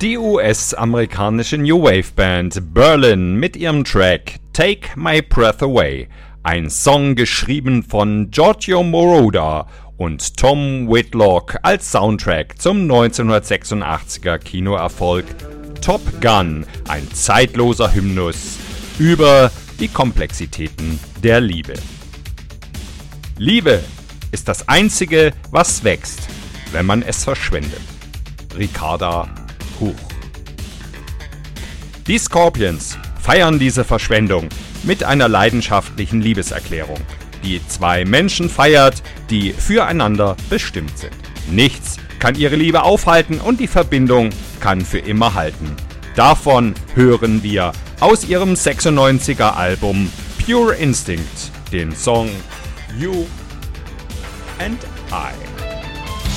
Die US-amerikanische New Wave Band Berlin mit ihrem Track Take My Breath Away, ein Song geschrieben von Giorgio Moroder und Tom Whitlock als Soundtrack zum 1986er Kinoerfolg Top Gun, ein zeitloser Hymnus über die Komplexitäten der Liebe. Liebe ist das Einzige, was wächst, wenn man es verschwendet. Ricarda Huch. Die Scorpions feiern diese Verschwendung mit einer leidenschaftlichen Liebeserklärung, die zwei Menschen feiert, die füreinander bestimmt sind. Nichts kann ihre Liebe aufhalten und die Verbindung kann für immer halten. Davon hören wir aus ihrem 96er Album Pure Instinct den Song You and I.